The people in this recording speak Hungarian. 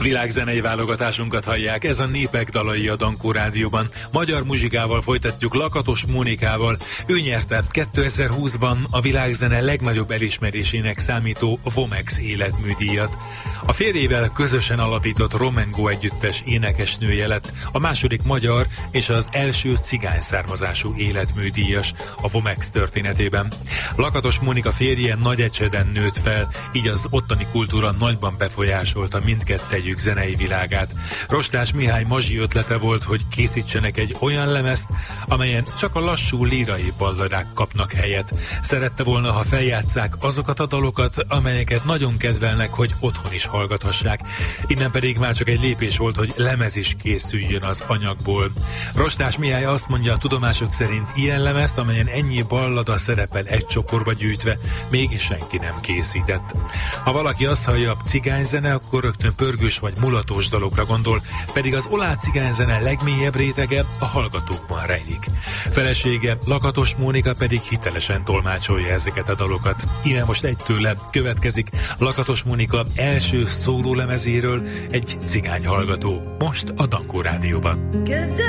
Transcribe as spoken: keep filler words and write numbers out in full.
Világzenei válogatásunkat hallják, ez a Népek dalai a Dankó Rádióban. Magyar muzsikával folytatjuk Lakatos Mónikával. Ő nyerte kétezer-húszban a világzene legnagyobb elismerésének számító Vomex életműdíjat. A férjével közösen alapított Romengo együttes énekesnője lett a második magyar és az első cigány származású életműdíjas a Vomex történetében. Lakatos Mónika férje Nagyecseden nőtt fel, így az ottani kultúra nagyban befolyásolta mindkettejük zenei világát. Rostás Mihály Mazsi ötlete volt, hogy készítsenek egy olyan lemezt, amelyen csak a lassú lírai balladák kapnak helyet. Szerette volna, ha feljátsszák azokat a dalokat, amelyeket nagyon kedvelnek, hogy otthon is hallgathassák. Innen pedig már csak egy lépés volt, hogy lemez is készüljön az anyagból. Rostás Mihály azt mondja, a tudomások szerint ilyen lemezt, amelyen ennyi ballada szerepel egy csokorba gyűjtve, még senki nem készített. Ha valaki azt hallja, cigányzene, akkor rögtön pörgős vagy mulatós dalokra gondol, pedig az oláh cigányzene legmélyebb rétege a hallgatókban rejlik. Felesége, Lakatos Mónika pedig hitelesen tolmácsolja ezeket a dalokat. Íme most egy tőle következik Lakatos Mónika első szólólemezéről egy cigány hallgató, most a Dankó Rádióban.